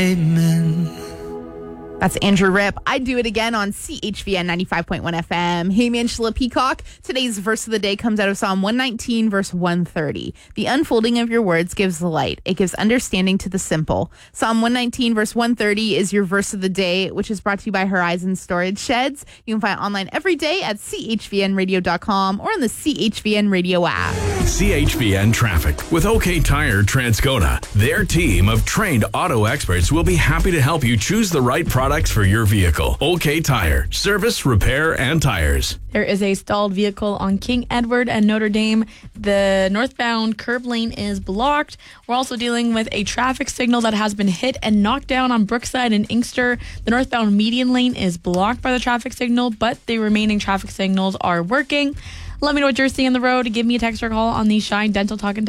Amen. That's Andrew Ripp. I Do It Again on CHVN 95.1 FM. Hey, Angela Peacock. Today's verse of the day comes out of Psalm 119, verse 130. The unfolding of your words gives the light. It gives understanding to the simple. Psalm 119, verse 130 is your verse of the day, which is brought to you by Horizon Storage Sheds. You can find it online every day at chvnradio.com or on the CHVN Radio app. CHVN Traffic with OK Tire Transcona. Their team of trained auto experts will be happy to help you choose the right products for your vehicle. OK Tire. Service, repair, and tires. There is a stalled vehicle on King Edward and Notre Dame. The northbound curb lane is blocked. We're also dealing with a traffic signal that has been hit and knocked down on Brookside and Inkster. The northbound median lane is blocked by the traffic signal, but the remaining traffic signals are working. Let me know what you're seeing on the road. Give me a text or call on the Shine Dental Talk and